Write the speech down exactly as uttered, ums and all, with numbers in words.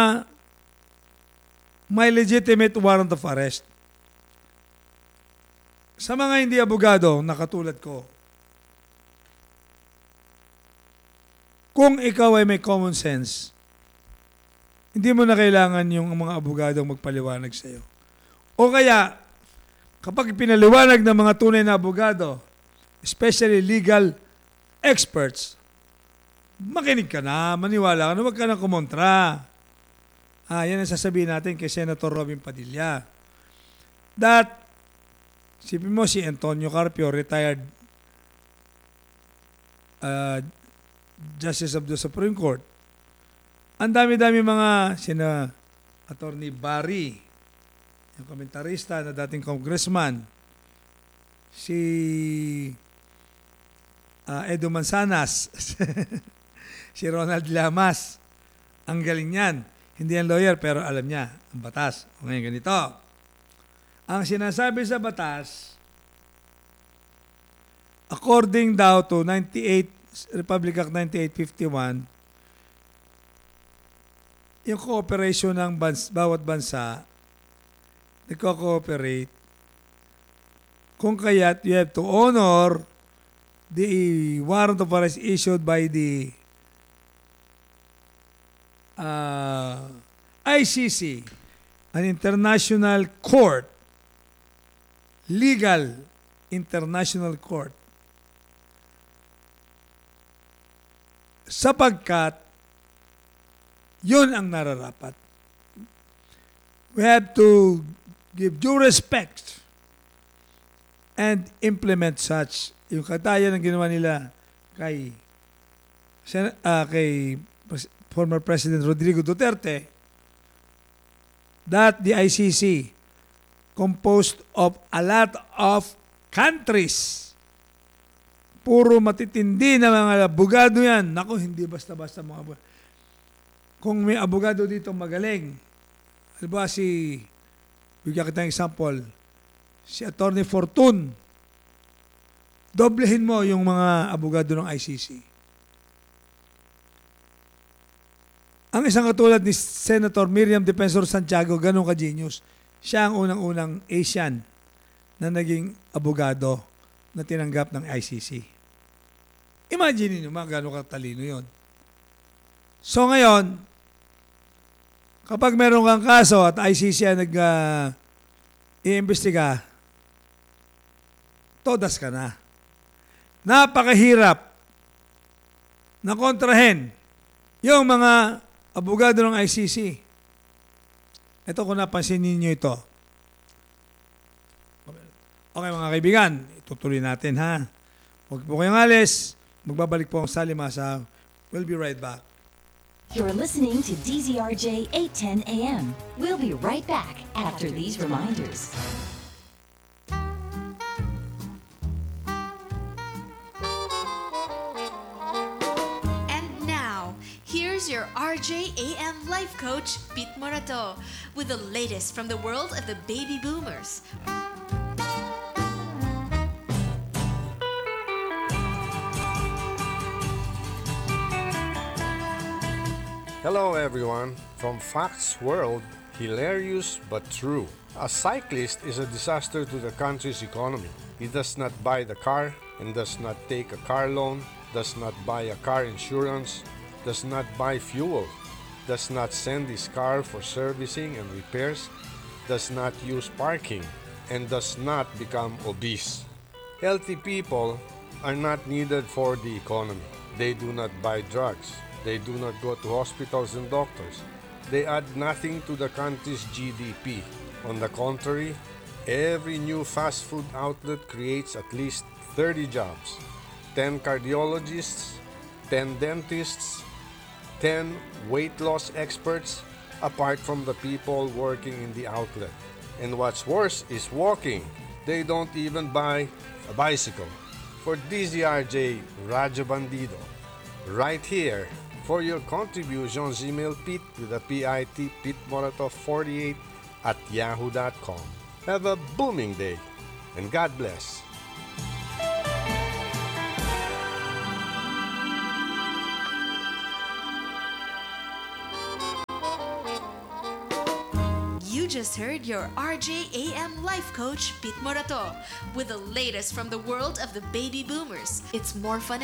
may legitimate warrant of arrest. Sa mga hindi abogado na katulad ko, kung ikaw ay may common sense, hindi mo na kailangan yung mga abogadong magpaliwanag sa iyo. O kaya, kapag pinaliwanag ng mga tunay na abogado, especially legal experts, makinig ka na, maniwala ka na, huwag ka na kumontra. Ah, yan ang sasabihin natin kay Senator Robin Padilla. That, sipin mo si Antonio Carpio, retired uh, Justice of the Supreme Court. Ang dami-dami mga sina Attorney Barry, yung komentarista na dating congressman, si uh, Edo Manzanas, si Ronald Lamas. Ang galing niyan. Hindi yan lawyer pero alam niya ang batas. O ngayon ganito. Ang sinasabi sa batas, according daw to ninety-eight Republic Act ninety-eight fifty-one, yung cooperation ng bans, bawat bansa, nagko-cooperate, kung kaya't you have to honor the warrant of arrest issued by the uh, I C C, an international court, legal international court, sapagkat yun ang nararapat. We have to give due respect and implement such. Yung katayan ng ginawa nila kay, uh, kay former President Rodrigo Duterte, that the I C C, composed of a lot of countries, puro matitindi na mga abogado yan. Naku, hindi basta-basta mga abogado. Kung may abogado dito magaling, halimbawa si, bigyan kita ng example, si Attorney Fortun, doblehin mo yung mga abogado ng I C C. Ang isang katulad ni Senator Miriam Defensor Santiago, ganun ka-genius. Siya ang unang-unang Asian na naging abogado na tinanggap ng I C C. Imagine niyo mga gano'ng katalino yon. So ngayon, kapag meron kang kaso at I C C ang nag-iimbestiga, uh, todas ka na. Napakahirap na kontrahen yung mga abogado ng I C C. Ito kung napansin ninyo ito. Okay mga kaibigan, itutuloy natin ha. Huwag po kayong alis. Magbabalik po ang Salimasa. We'll be right back. You're listening to D Z R J eight ten A M. We'll be right back after these reminders. And now, here's your R J A M life coach, Pete Morato, with the latest from the world of the baby boomers. Hello everyone, from Facts World, hilarious but true. A cyclist is a disaster to the country's economy. He does not buy the car and does not take a car loan, does not buy a car insurance, does not buy fuel, does not send his car for servicing and repairs, does not use parking, and does not become obese. Healthy people are not needed for the economy. They do not buy drugs. They do not go to hospitals and doctors. They add nothing to the country's G D P. On the contrary, every new fast food outlet creates at least thirty jobs. ten cardiologists, ten dentists, ten weight loss experts, apart from the people working in the outlet. And what's worse is walking. They don't even buy a bicycle. For D Z R J Radyo Bandido, right here, for your contributions, email Pete with a P I T, Pete Morato forty-eight at yahoo dot com. Have a booming day, and God bless. You just heard your R J A M life coach, Pete Morato, with the latest from the world of the baby boomers. It's more fun